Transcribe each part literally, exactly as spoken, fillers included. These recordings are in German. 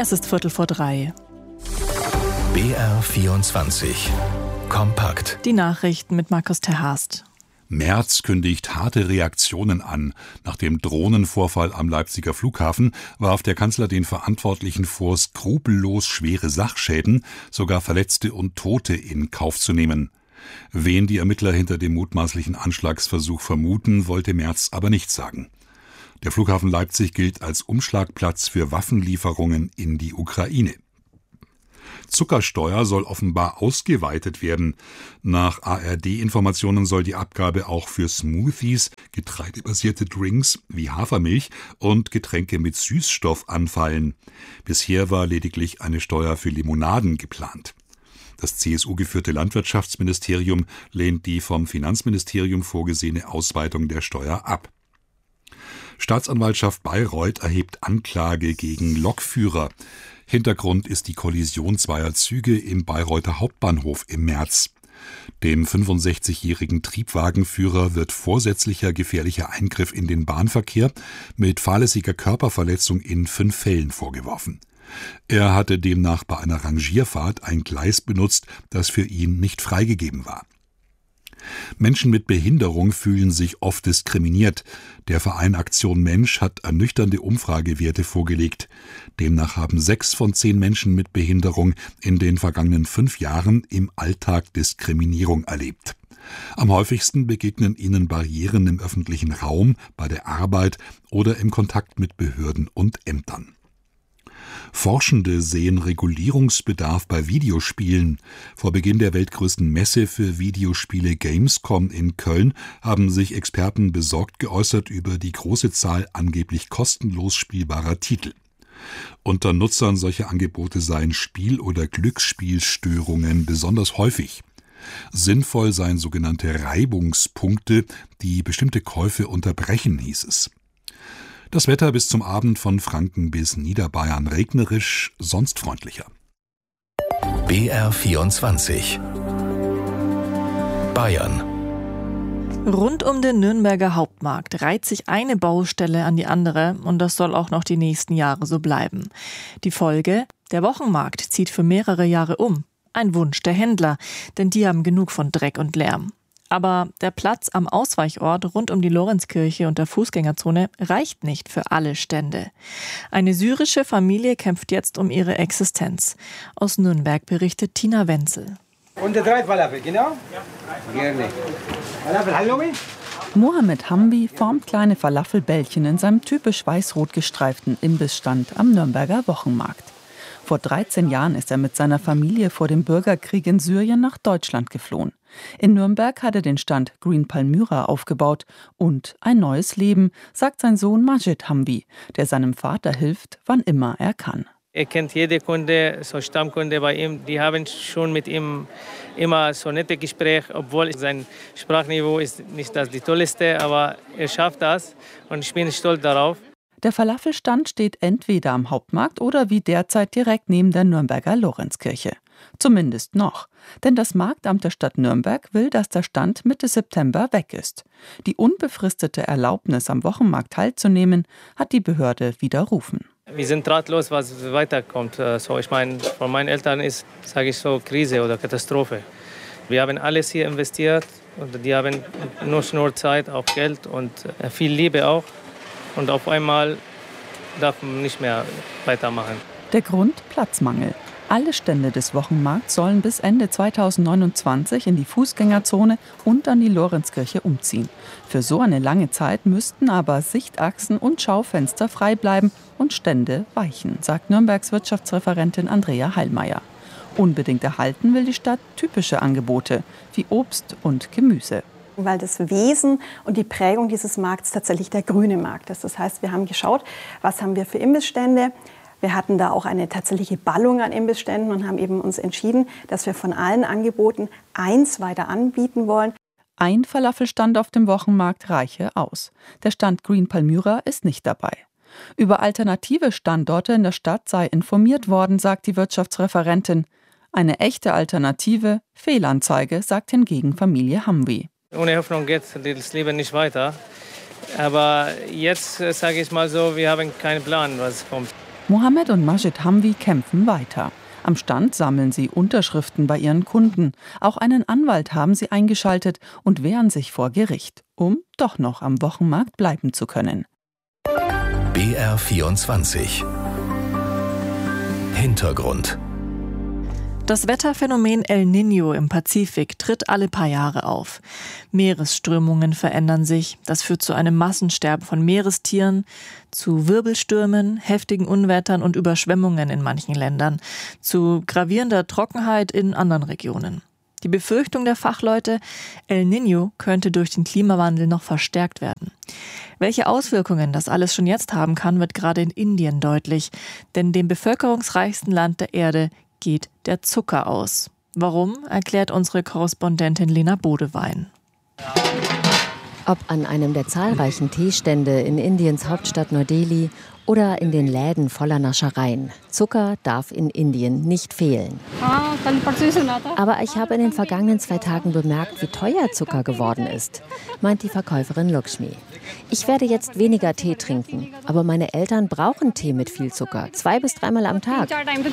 Es ist Viertel vor drei. B R vierundzwanzig. Kompakt. Die Nachrichten mit Markus Terhast. Merz kündigt harte Reaktionen an. Nach dem Drohnenvorfall am Leipziger Flughafen warf der Kanzler den Verantwortlichen vor, skrupellos schwere Sachschäden, sogar Verletzte und Tote in Kauf zu nehmen. Wen die Ermittler hinter dem mutmaßlichen Anschlagsversuch vermuten, wollte Merz aber nicht sagen. Der Flughafen Leipzig gilt als Umschlagplatz für Waffenlieferungen in die Ukraine. Zuckersteuer soll offenbar ausgeweitet werden. Nach A R D-Informationen soll die Abgabe auch für Smoothies, getreidebasierte Drinks wie Hafermilch und Getränke mit Süßstoff anfallen. Bisher war lediglich eine Steuer für Limonaden geplant. Das C S U-geführte Landwirtschaftsministerium lehnt die vom Finanzministerium vorgesehene Ausweitung der Steuer ab. Staatsanwaltschaft Bayreuth erhebt Anklage gegen Lokführer. Hintergrund ist die Kollision zweier Züge im Bayreuther Hauptbahnhof im März. Dem fünfundsechzigjährigen Triebwagenführer wird vorsätzlicher gefährlicher Eingriff in den Bahnverkehr mit fahrlässiger Körperverletzung in fünf Fällen vorgeworfen. Er hatte demnach bei einer Rangierfahrt ein Gleis benutzt, das für ihn nicht freigegeben war. Menschen mit Behinderung fühlen sich oft diskriminiert. Der Verein Aktion Mensch hat ernüchternde Umfragewerte vorgelegt. Demnach haben sechs von zehn Menschen mit Behinderung in den vergangenen fünf Jahren im Alltag Diskriminierung erlebt. Am häufigsten begegnen ihnen Barrieren im öffentlichen Raum, bei der Arbeit oder im Kontakt mit Behörden und Ämtern. Forschende sehen Regulierungsbedarf bei Videospielen. Vor Beginn der weltgrößten Messe für Videospiele Gamescom in Köln haben sich Experten besorgt geäußert über die große Zahl angeblich kostenlos spielbarer Titel. Unter Nutzern solcher Angebote seien Spiel- oder Glücksspielstörungen besonders häufig. Sinnvoll seien sogenannte Reibungspunkte, die bestimmte Käufe unterbrechen, hieß es. Das Wetter bis zum Abend von Franken bis Niederbayern regnerisch, sonst freundlicher. B R vierundzwanzig. Bayern. Rund um den Nürnberger Hauptmarkt reiht sich eine Baustelle an die andere und das soll auch noch die nächsten Jahre so bleiben. Die Folge? Der Wochenmarkt zieht für mehrere Jahre um. Ein Wunsch der Händler, denn die haben genug von Dreck und Lärm. Aber der Platz am Ausweichort rund um die Lorenzkirche und der Fußgängerzone reicht nicht für alle Stände. Eine syrische Familie kämpft jetzt um ihre Existenz. Aus Nürnberg berichtet Tina Wenzel. Und der drei Falafel, genau? Ja, gerne. Falafel, hallo? Mohammed Hambi formt kleine Falafelbällchen in seinem typisch weiß-rot gestreiften Imbissstand am Nürnberger Wochenmarkt. Vor dreizehn Jahren ist er mit seiner Familie vor dem Bürgerkrieg in Syrien nach Deutschland geflohen. In Nürnberg hat er den Stand Green Palmyra aufgebaut und ein neues Leben, sagt sein Sohn Majid Hambi, der seinem Vater hilft, wann immer er kann. Er kennt jede Kunde, so Stammkunde bei ihm. Die haben schon mit ihm immer so nette Gespräche, obwohl sein Sprachniveau ist nicht das die tollste, aber er schafft das und ich bin stolz darauf. Der Falafelstand steht entweder am Hauptmarkt oder wie derzeit direkt neben der Nürnberger Lorenzkirche. Zumindest noch. Denn das Marktamt der Stadt Nürnberg will, dass der Stand Mitte September weg ist. Die unbefristete Erlaubnis, am Wochenmarkt teilzunehmen, hat die Behörde widerrufen. Wir sind ratlos, was weiterkommt. So, ich meine, von meinen Eltern ist, sage ich so, Krise oder Katastrophe. Wir haben alles hier investiert und die haben nicht nur Zeit, auch Geld und viel Liebe auch. Und auf einmal darf man nicht mehr weitermachen. Der Grund? Platzmangel. Alle Stände des Wochenmarkts sollen bis Ende zweitausendneunundzwanzig in die Fußgängerzone und an die Lorenzkirche umziehen. Für so eine lange Zeit müssten aber Sichtachsen und Schaufenster frei bleiben und Stände weichen, sagt Nürnbergs Wirtschaftsreferentin Andrea Heilmeier. Unbedingt erhalten will die Stadt typische Angebote wie Obst und Gemüse. Weil das Wesen und die Prägung dieses Markts tatsächlich der grüne Markt ist. Das heißt, wir haben geschaut, was haben wir für Imbissstände. Wir hatten da auch eine tatsächliche Ballung an Imbissständen und haben eben uns entschieden, dass wir von allen Angeboten eins weiter anbieten wollen. Ein Falafelstand auf dem Wochenmarkt reiche aus. Der Stand Green Palmyra ist nicht dabei. Über alternative Standorte in der Stadt sei informiert worden, sagt die Wirtschaftsreferentin. Eine echte Alternative, Fehlanzeige, sagt hingegen Familie Hambi. Ohne Hoffnung geht das Leben nicht weiter. Aber jetzt sage ich mal so, wir haben keinen Plan, was kommt. Mohammed und Majid Hamwi kämpfen weiter. Am Stand sammeln sie Unterschriften bei ihren Kunden. Auch einen Anwalt haben sie eingeschaltet und wehren sich vor Gericht, um doch noch am Wochenmarkt bleiben zu können. B R vierundzwanzig Hintergrund. Das Wetterphänomen El Niño im Pazifik tritt alle paar Jahre auf. Meeresströmungen verändern sich. Das führt zu einem Massensterben von Meerestieren, zu Wirbelstürmen, heftigen Unwettern und Überschwemmungen in manchen Ländern, zu gravierender Trockenheit in anderen Regionen. Die Befürchtung der Fachleute, El Niño könnte durch den Klimawandel noch verstärkt werden. Welche Auswirkungen das alles schon jetzt haben kann, wird gerade in Indien deutlich. Denn dem bevölkerungsreichsten Land der Erde geht der Zucker aus. Warum, erklärt unsere Korrespondentin Lena Bodewein. Ob an einem der zahlreichen Teestände in Indiens Hauptstadt Neu-Delhi oder in den Läden voller Naschereien. Zucker darf in Indien nicht fehlen. Aber ich habe in den vergangenen zwei Tagen bemerkt, wie teuer Zucker geworden ist, meint die Verkäuferin Lakshmi. Ich werde jetzt weniger Tee trinken, aber meine Eltern brauchen Tee mit viel Zucker, zwei bis dreimal am Tag.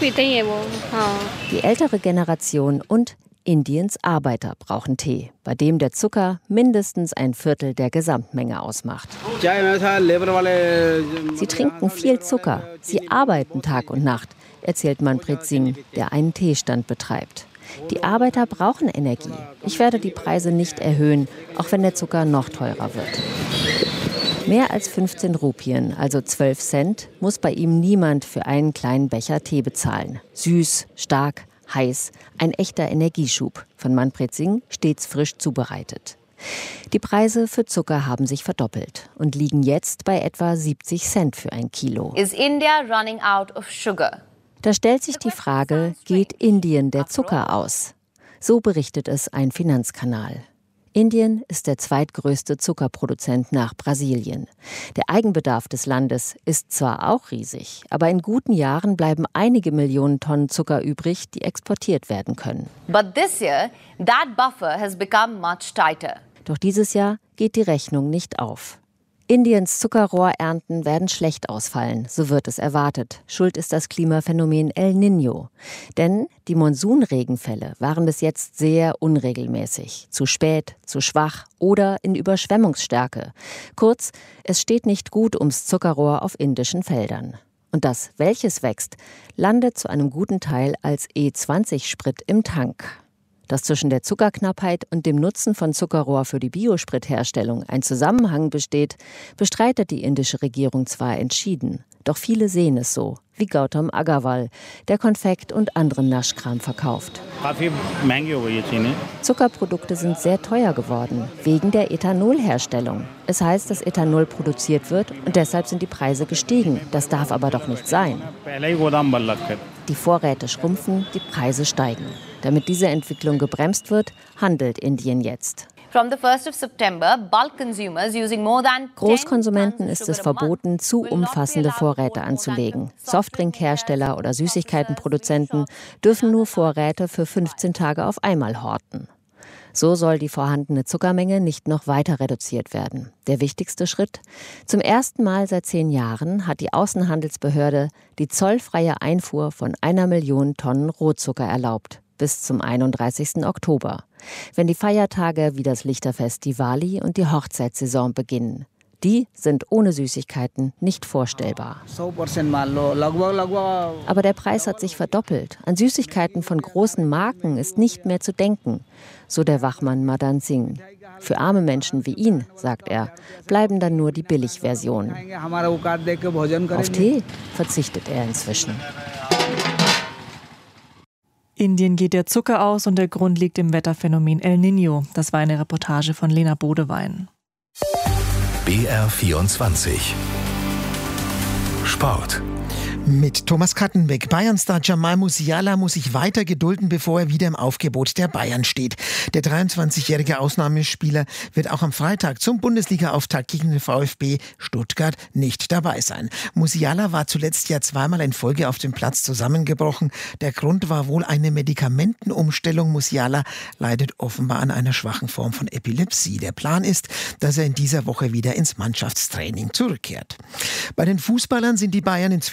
Die ältere Generation und Indiens Arbeiter brauchen Tee, bei dem der Zucker mindestens ein Viertel der Gesamtmenge ausmacht. Sie trinken viel Zucker, sie arbeiten Tag und Nacht, erzählt Manpreet Singh, der einen Teestand betreibt. Die Arbeiter brauchen Energie. Ich werde die Preise nicht erhöhen, auch wenn der Zucker noch teurer wird. Mehr als fünfzehn Rupien, also zwölf Cent, muss bei ihm niemand für einen kleinen Becher Tee bezahlen. Süß, stark, heiß, ein echter Energieschub. Von Manpreet Singh stets frisch zubereitet. Die Preise für Zucker haben sich verdoppelt und liegen jetzt bei etwa siebzig Cent für ein Kilo. Is India running out of sugar? Da stellt sich die Frage, geht Indien der Zucker aus? So berichtet es ein Finanzkanal. Indien ist der zweitgrößte Zuckerproduzent nach Brasilien. Der Eigenbedarf des Landes ist zwar auch riesig, aber in guten Jahren bleiben einige Millionen Tonnen Zucker übrig, die exportiert werden können. But this year, that buffer has become much tighter. Doch dieses Jahr geht die Rechnung nicht auf. Indiens Zuckerrohrernten werden schlecht ausfallen, so wird es erwartet. Schuld ist das Klimaphänomen El Niño. Denn die Monsunregenfälle waren bis jetzt sehr unregelmäßig. Zu spät, zu schwach oder in Überschwemmungsstärke. Kurz, es steht nicht gut ums Zuckerrohr auf indischen Feldern. Und das, welches wächst, landet zu einem guten Teil als E zwanzig Sprit im Tank. Dass zwischen der Zuckerknappheit und dem Nutzen von Zuckerrohr für die Biospritherstellung ein Zusammenhang besteht, bestreitet die indische Regierung zwar entschieden. Doch viele sehen es so, wie Gautam Agarwal, der Konfekt und anderen Naschkram verkauft. Zuckerprodukte sind sehr teuer geworden, wegen der Ethanolherstellung. Es heißt, dass Ethanol produziert wird und deshalb sind die Preise gestiegen. Das darf aber doch nicht sein. Die Vorräte schrumpfen, die Preise steigen. Damit diese Entwicklung gebremst wird, handelt Indien jetzt. Großkonsumenten ist es verboten, zu umfassende Vorräte anzulegen. Softdrinkhersteller oder Süßigkeitenproduzenten dürfen nur Vorräte für fünfzehn Tage auf einmal horten. So soll die vorhandene Zuckermenge nicht noch weiter reduziert werden. Der wichtigste Schritt? Zum ersten Mal seit zehn Jahren hat die Außenhandelsbehörde die zollfreie Einfuhr von einer Million Tonnen Rohzucker erlaubt. Bis zum einunddreißigsten Oktober, wenn die Feiertage wie das Lichterfest Diwali und die Hochzeitssaison beginnen. Die sind ohne Süßigkeiten nicht vorstellbar. Aber der Preis hat sich verdoppelt. An Süßigkeiten von großen Marken ist nicht mehr zu denken, so der Wachmann Madan Singh. Für arme Menschen wie ihn, sagt er, bleiben dann nur die Billigversionen. Auf Tee verzichtet er inzwischen. Indien geht der Zucker aus und der Grund liegt im Wetterphänomen El Niño. Das war eine Reportage von Lena Bodewein. B R vierundzwanzig Sport. Mit Thomas Kattenbeck. Bayern-Star Jamal Musiala muss sich weiter gedulden, bevor er wieder im Aufgebot der Bayern steht. Der dreiundzwanzigjährige Ausnahmespieler wird auch am Freitag zum Bundesliga-Auftakt gegen den VfB Stuttgart nicht dabei sein. Musiala war zuletzt ja zweimal in Folge auf dem Platz zusammengebrochen. Der Grund war wohl eine Medikamentenumstellung. Musiala leidet offenbar an einer schwachen Form von Epilepsie. Der Plan ist, dass er in dieser Woche wieder ins Mannschaftstraining zurückkehrt. Bei den Fußballern sind die Bayern inzwischen der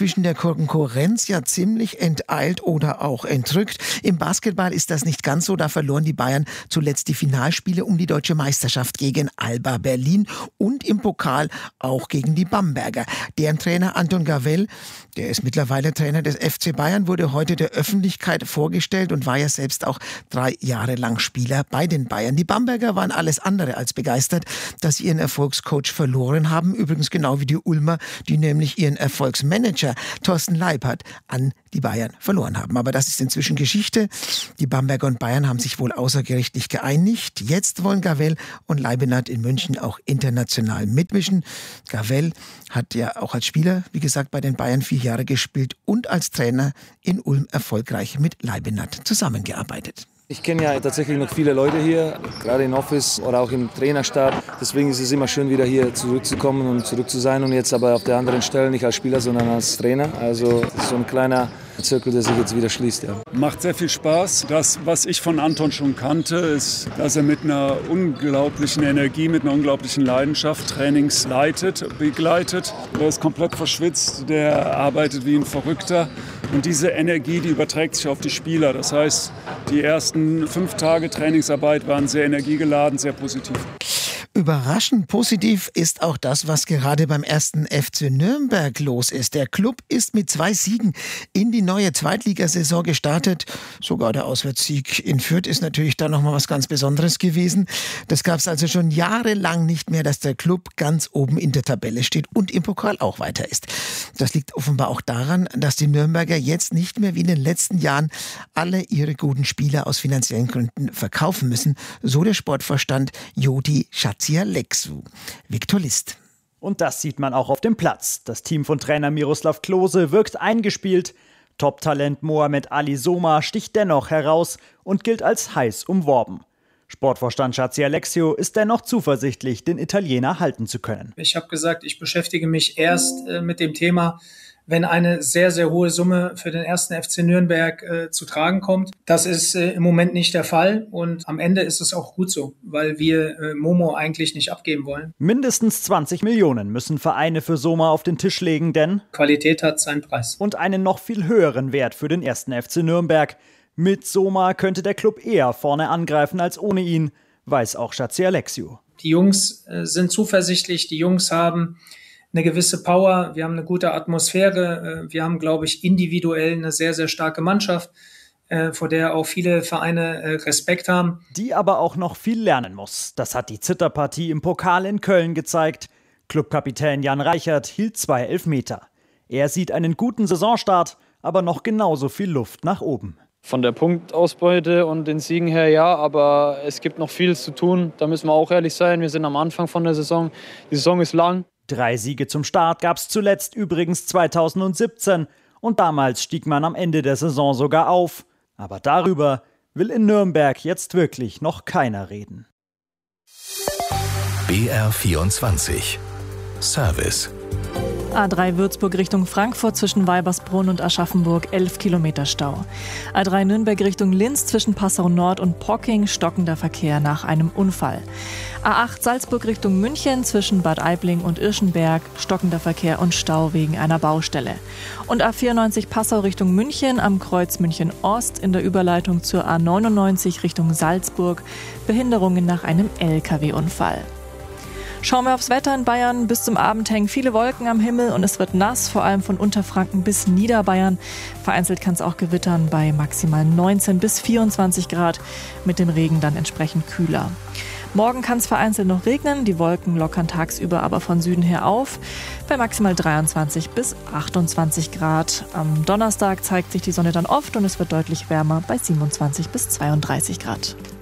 Konkurrenz ja ziemlich enteilt oder auch entrückt. Im Basketball ist das nicht ganz so. Da verloren die Bayern zuletzt die Finalspiele um die deutsche Meisterschaft gegen Alba Berlin und im Pokal auch gegen die Bamberger. Deren Trainer Anton Gavell, der ist mittlerweile Trainer des F C Bayern, wurde heute der Öffentlichkeit vorgestellt und war ja selbst auch drei Jahre lang Spieler bei den Bayern. Die Bamberger waren alles andere als begeistert, dass sie ihren Erfolgscoach verloren haben. Übrigens genau wie die Ulmer, die nämlich ihren Erfolgsmanager Thorsten Leibhardt an die Bayern verloren haben. Aber das ist inzwischen Geschichte. Die Bamberger und Bayern haben sich wohl außergerichtlich geeinigt. Jetzt wollen Gavell und Leibenhardt in München auch international mitmischen. Gavell hat ja auch als Spieler, wie gesagt, bei den Bayern vier Jahre gespielt und als Trainer in Ulm erfolgreich mit Leibenhardt zusammengearbeitet. Ich kenne ja tatsächlich noch viele Leute hier, gerade im Office oder auch im Trainerstab. Deswegen ist es immer schön, wieder hier zurückzukommen und zurück zu sein. Und jetzt aber auf der anderen Stelle nicht als Spieler, sondern als Trainer. Also das ist so ein kleiner Zirkel, der sich jetzt wieder schließt. Ja. Macht sehr viel Spaß. Das, was ich von Anton schon kannte, ist, dass er mit einer unglaublichen Energie, mit einer unglaublichen Leidenschaft Trainings leitet, begleitet. Er ist komplett verschwitzt, der arbeitet wie ein Verrückter. Und diese Energie, die überträgt sich auf die Spieler. Das heißt, die ersten fünf Tage Trainingsarbeit waren sehr energiegeladen, sehr positiv. Überraschend positiv ist auch das, was gerade beim ersten F C Nürnberg los ist. Der Klub ist mit zwei Siegen in die neue Zweitligasaison gestartet. Sogar der Auswärtssieg in Fürth ist natürlich da nochmal was ganz Besonderes gewesen. Das gab es also schon jahrelang nicht mehr, dass der Klub ganz oben in der Tabelle steht und im Pokal auch weiter ist. Das liegt offenbar auch daran, dass die Nürnberger jetzt nicht mehr wie in den letzten Jahren alle ihre guten Spieler aus finanziellen Gründen verkaufen müssen. So der Sportvorstand Jodi Schatzialexu. Viktor List. Und das sieht man auch auf dem Platz. Das Team von Trainer Miroslav Klose wirkt eingespielt. Top-Talent Mohamed Ali Soma sticht dennoch heraus und gilt als heiß umworben. Sportvorstand Schatzialexu ist dennoch zuversichtlich, den Italiener halten zu können. Ich habe gesagt, ich beschäftige mich erst äh, mit dem Thema, wenn eine sehr, sehr hohe Summe für den ersten F C Nürnberg äh, zu tragen kommt. Das ist äh, im Moment nicht der Fall und am Ende ist es auch gut so, weil wir äh, Momo eigentlich nicht abgeben wollen. Mindestens zwanzig Millionen müssen Vereine für Soma auf den Tisch legen, denn Qualität hat seinen Preis. Und einen noch viel höheren Wert für den ersten F C Nürnberg. Mit Soma könnte der Club eher vorne angreifen als ohne ihn, weiß auch Schatzialexu. Die Jungs äh, sind zuversichtlich, die Jungs haben eine gewisse Power, wir haben eine gute Atmosphäre, wir haben, glaube ich, individuell eine sehr, sehr starke Mannschaft, vor der auch viele Vereine Respekt haben. Die aber auch noch viel lernen muss. Das hat die Zitterpartie im Pokal in Köln gezeigt. Clubkapitän Jan Reichert hielt zwei Elfmeter. Er sieht einen guten Saisonstart, aber noch genauso viel Luft nach oben. Von der Punktausbeute und den Siegen her ja, aber es gibt noch viel zu tun. Da müssen wir auch ehrlich sein, wir sind am Anfang von der Saison. Die Saison ist lang. Drei Siege zum Start gab es zuletzt übrigens zweitausendsiebzehn und damals stieg man am Ende der Saison sogar auf. Aber darüber will in Nürnberg jetzt wirklich noch keiner reden. B R vierundzwanzig Service. A drei Würzburg Richtung Frankfurt zwischen Weibersbrunn und Aschaffenburg elf Kilometer Stau. A drei Nürnberg Richtung Linz zwischen Passau Nord und Pocking stockender Verkehr nach einem Unfall. A acht Salzburg Richtung München zwischen Bad Aibling und Irschenberg stockender Verkehr und Stau wegen einer Baustelle. Und A vierundneunzig Passau Richtung München am Kreuz München Ost in der Überleitung zur A neunundneunzig Richtung Salzburg Behinderungen nach einem L K W-Unfall. Schauen wir aufs Wetter in Bayern. Bis zum Abend hängen viele Wolken am Himmel und es wird nass, vor allem von Unterfranken bis Niederbayern. Vereinzelt kann es auch gewittern bei maximal neunzehn bis vierundzwanzig Grad, mit dem Regen dann entsprechend kühler. Morgen kann es vereinzelt noch regnen, die Wolken lockern tagsüber aber von Süden her auf, bei maximal dreiundzwanzig bis achtundzwanzig Grad. Am Donnerstag zeigt sich die Sonne dann oft und es wird deutlich wärmer bei siebenundzwanzig bis zweiunddreißig Grad.